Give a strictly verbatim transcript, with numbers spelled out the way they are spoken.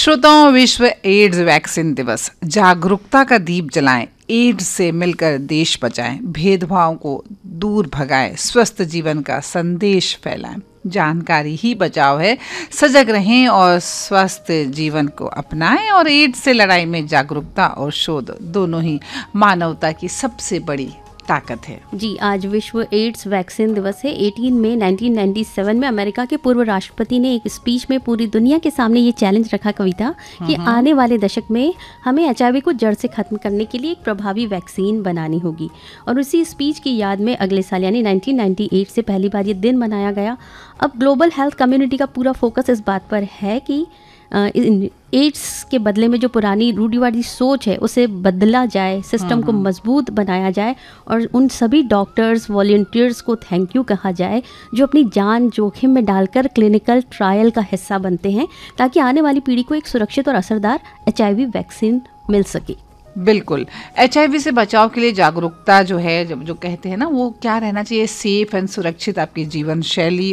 श्रोताओं, विश्व ads vaccine दिवस। जागरूकता का दीप जलाएं, एड्स से मिलकर देश बचाएं, भेदभाव को दूर भगाएं, स्वस्थ जीवन का संदेश फैलाएं। जानकारी ही बचाव है। सजग रहें और स्वस्थ जीवन को अपनाएं और एड्स से लड़ाई में जागरूकता और शोध दोनों ही मानवता की सबसे बड़ी ताकत है। जी, आज विश्व एड्स वैक्सीन दिवस है। अठारह मई नाइनटीन नाइंटी सेवन में अमेरिका के पूर्व राष्ट्रपति ने एक स्पीच में पूरी दुनिया के सामने ये चैलेंज रखा, कविता, कि आने वाले दशक में हमें एचआईवी को जड़ से खत्म करने के लिए एक प्रभावी वैक्सीन बनानी होगी। और उसी स्पीच की याद में अगले साल यानी नाइनटीन नाइंटी एट से पहली बार ये दिन मनाया गया। अब ग्लोबल हेल्थ कम्युनिटी का पूरा फोकस इस बात पर है कि एड्स के बदले में जो पुरानी रूढ़िवादी सोच है उसे बदला जाए, सिस्टम को मजबूत बनाया जाए और उन सभी डॉक्टर्स, वॉलंटियर्स को थैंक यू कहा जाए जो अपनी जान जोखिम में डालकर क्लिनिकल ट्रायल का हिस्सा बनते हैं, ताकि आने वाली पीढ़ी को एक सुरक्षित और असरदार एचआईवी वैक्सीन मिल सके। बिल्कुल, एचआईवी से बचाव के लिए जागरूकता जो है, जब जो कहते हैं ना, वो क्या रहना चाहिए, सेफ एंड सुरक्षित आपकी जीवन शैली